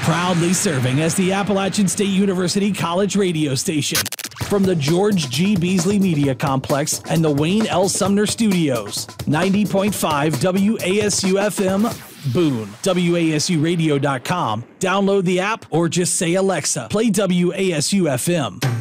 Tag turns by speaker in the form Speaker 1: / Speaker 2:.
Speaker 1: Proudly serving as the Appalachian State University College radio station. From the George G. Beasley Media Complex and the Wayne L. Sumner Studios. 90.5 WASU-FM, Boone. WASUradio.com. Download the app or just say, Alexa, play WASU-FM.